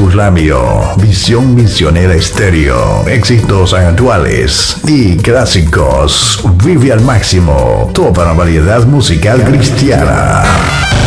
Radio, Visión Misionera Estéreo, éxitos actuales y clásicos. Vive al máximo toda la variedad musical cristiana.